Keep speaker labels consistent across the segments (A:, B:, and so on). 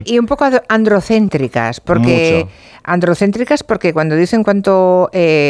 A: Y un poco androcéntricas, porque cuando dicen cuánto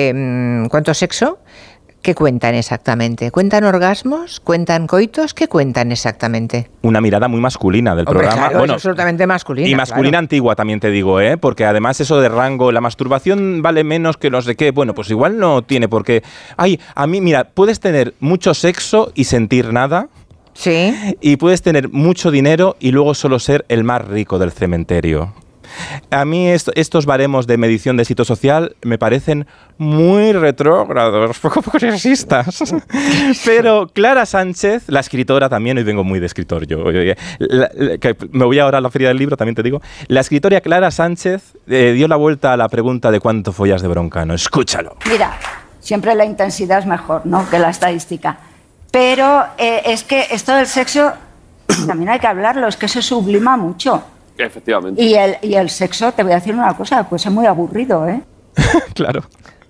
A: sexo, ¿qué cuentan exactamente? ¿Cuentan orgasmos? ¿Cuentan coitos? ¿Qué cuentan exactamente?
B: Una mirada muy masculina del programa.
A: Claro, bueno, es absolutamente masculina.
B: Y masculina antigua también te digo, porque además eso de rango, la masturbación vale menos que no sé qué. Bueno, pues igual no tiene por qué. Ay, a mí, mira, puedes tener mucho sexo y sentir nada.
A: Sí.
B: Y puedes tener mucho dinero y luego solo ser el más rico del cementerio. A mí estos baremos de medición de éxito social me parecen muy retrógrados, poco progresistas. Pero Clara Sánchez, la escritora también, hoy vengo muy de escritor yo, que me voy ahora a la Feria del Libro, también te digo, la escritora Clara Sánchez dio la vuelta a la pregunta de cuánto follas de Broncano. Escúchalo.
C: Mira, siempre la intensidad es mejor, ¿no?, que la estadística. Pero es que esto del sexo también hay que hablarlo, es que se sublima mucho.
D: Efectivamente.
C: Y el sexo, te voy a decir una cosa, pues es muy aburrido, ¿eh?
B: Claro.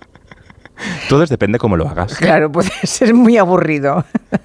B: Todo depende cómo lo hagas.
A: Claro, puede ser muy aburrido.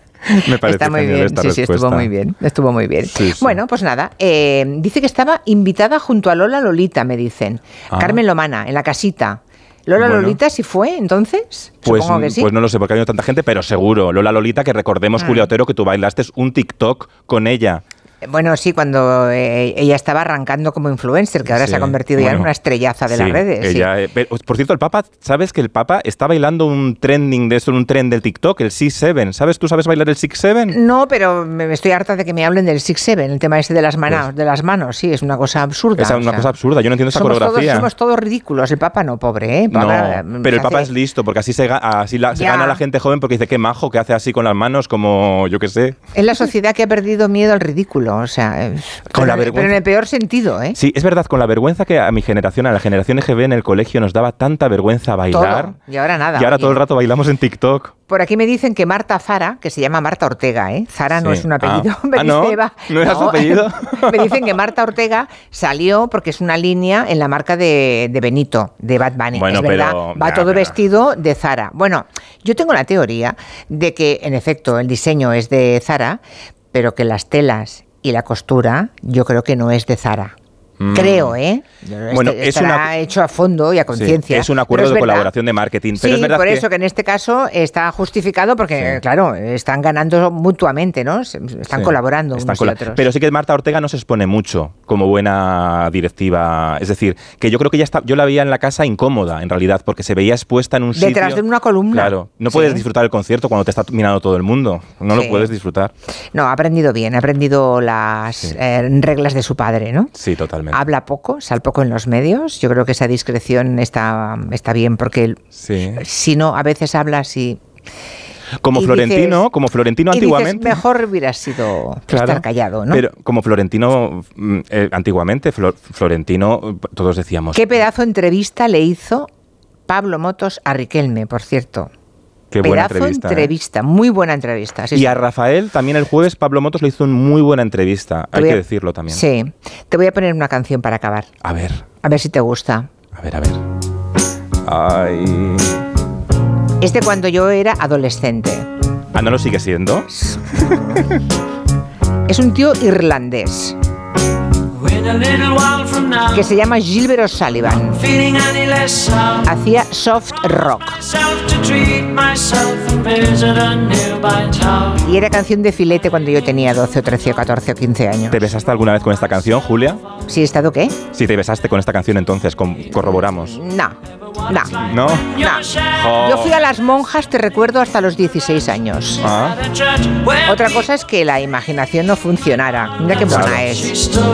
B: Me parece
A: está muy bien,
B: esta
A: sí,
B: respuesta.
A: estuvo muy bien.
B: Sí.
A: Bueno, pues nada, dice que estaba invitada junto a Lola Lolita, me dicen. Carmen Lomana, en la casita. ¿Lola Lolita sí fue, entonces?
B: Pues,
A: supongo que sí.
B: Pues no lo sé, porque ha habido tanta gente, pero seguro. Lola Lolita, que recordemos, Julia Otero, que tú bailaste un TikTok con ella.
A: Bueno, sí, cuando ella estaba arrancando como influencer, que ahora se ha convertido ya en una estrellaza de las redes.
B: Ella, por cierto, el Papa, ¿sabes que el Papa está bailando un trending de esto, un trend del TikTok, el 6-7? ¿Sabes? ¿Tú sabes bailar el 6-7?
A: No, pero me estoy harta de que me hablen del 6-7, el tema ese de las manos, sí, es una cosa absurda.
B: Es una cosa absurda, yo no entiendo esa coreografía.
A: Somos todos ridículos, el Papa no, pobre, ¿eh? Papa,
B: no, pero el Papa es listo, porque así se gana la gente joven, porque dice, qué majo, que hace así con las manos, como yo qué sé.
A: Es la sociedad que ha perdido miedo al ridículo, o sea...
B: Con la vergüenza.
A: Pero en el peor sentido, ¿eh?
B: Sí, es verdad, con la vergüenza que a mi generación, a la generación EGB en el colegio nos daba tanta vergüenza bailar.
A: Todo. Y ahora nada.
B: Y ahora todo el rato bailamos en TikTok.
A: Por aquí me dicen que Marta Zara, que se llama Marta Ortega, ¿eh? Zara no es un apellido.
B: ¿No era su apellido?
A: Me dicen que Marta Ortega salió porque es una línea en la marca de Benito, de Bad Bunny.
B: Bueno,
A: es verdad, va todo vestido de Zara. Bueno, yo tengo la teoría de que, en efecto, el diseño es de Zara, pero que las telas y la costura, yo creo que no es de Zara. Creo, ¿eh?
B: Bueno,
A: estará hecho a fondo y a conciencia.
B: Sí, es un acuerdo de colaboración de marketing. Pero
A: sí,
B: es verdad
A: por eso que en este caso está justificado porque, claro, están ganando mutuamente, ¿no? Están colaborando unos y otros.
B: Pero sí que Marta Ortega no se expone mucho como buena directiva. Es decir, que yo creo que yo la veía en la casa incómoda, en realidad, porque se veía expuesta en un sitio...
A: Detrás de una columna.
B: Claro. No puedes disfrutar el concierto cuando te está mirando todo el mundo. No lo puedes disfrutar.
A: No, ha aprendido bien. Ha aprendido las reglas de su padre, ¿no?
B: Sí, totalmente.
A: Habla poco, sale poco en los medios. Yo creo que esa discreción está bien porque si no, a veces habla así.
B: Como Florentino antiguamente.
A: Dices, mejor hubiera sido estar callado, ¿no?
B: Pero como Florentino, antiguamente, Florentino, todos decíamos...
A: ¿Qué pedazo de entrevista le hizo Pablo Motos a Riquelme, por cierto?
B: Qué buena entrevista,
A: muy buena entrevista. Sí,
B: y a Rafael, también el jueves, Pablo Motos le hizo una muy buena entrevista, hay que decirlo también.
A: Sí, te voy a poner una canción para acabar.
B: A ver
A: si te gusta.
B: A ver. Ay...
A: Es de cuando yo era adolescente.
B: ¿No lo sigue siendo?
A: Es un tío irlandés que se llama Gilbert O'Sullivan. Hacía soft rock. Y era canción de filete cuando yo tenía 12 o 13 o 14 o 15 años.
B: ¿Te besaste alguna vez con esta canción, Julia?
A: ¿Sí, estado qué?
B: Sí, te besaste con esta canción, entonces, corroboramos.
A: No.
B: Oh.
A: Yo fui a las monjas, te recuerdo, hasta los 16 años. Otra cosa es que la imaginación no funcionara. Mira qué buena es.